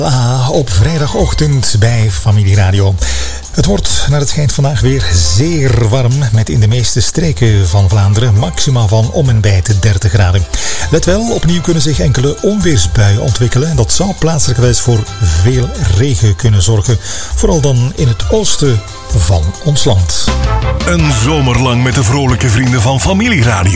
Op vrijdagochtend bij Familie Radio. Het wordt naar het schijnt vandaag weer zeer warm, met in de meeste streken van Vlaanderen maxima van om en bij de 30 graden. Let wel, opnieuw kunnen zich enkele onweersbuien ontwikkelen en dat zou plaatselijkerwijs voor veel regen kunnen zorgen, vooral dan in het oosten van ons land. Een zomer lang met de vrolijke vrienden van Familie Radio.